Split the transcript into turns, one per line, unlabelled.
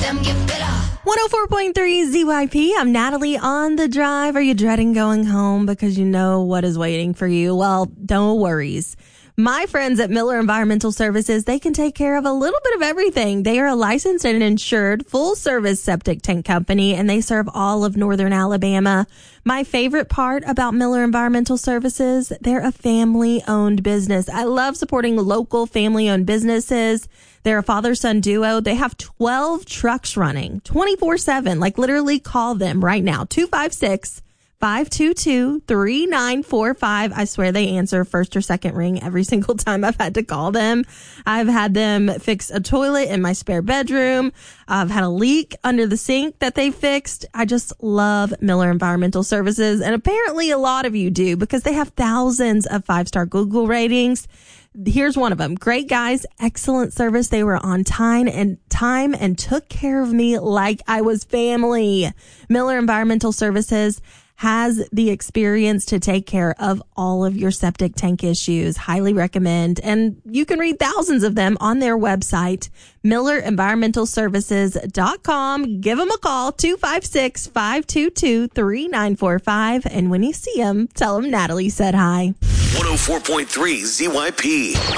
them get better.
104.3 ZYP. I'm Natalie on the drive. Are you dreading going home because you know what is waiting for you? Well, don't worries. My friends at Miller Environmental Services, they can take care of a little bit of everything. They are a licensed and insured full-service septic tank company, and they serve all of northern Alabama. My favorite part about Miller Environmental Services, they're a family-owned business. I love supporting local family-owned businesses. They're a father-son duo. They have 12 trucks running 24/7. Like, literally call them right now. 256-522-3945. I swear they answer first or second ring every single time I've had to call them. I've had them fix a toilet in my spare bedroom. I've had a leak under the sink that they fixed. I just love Miller Environmental Services. And apparently a lot of you do because they have thousands of 5-star Google ratings. Here's one of them. Great guys, excellent service. They were on time and took care of me like I was family. Miller Environmental Services has the experience to take care of all of your septic tank issues. Highly recommend. And you can read thousands of them on their website, MillerEnvironmentalServices.com. Give them a call, 256-522-3945. And when you see them, tell them Natalie said hi.
104.3 ZYP.